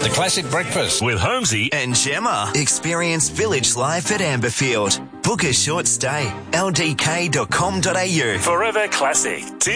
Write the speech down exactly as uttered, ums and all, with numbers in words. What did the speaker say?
The Classic Breakfast with Holmesy and Gemma. Experience village life at Amberfield. Book a short stay. L D K dot com dot A U. Forever Classic.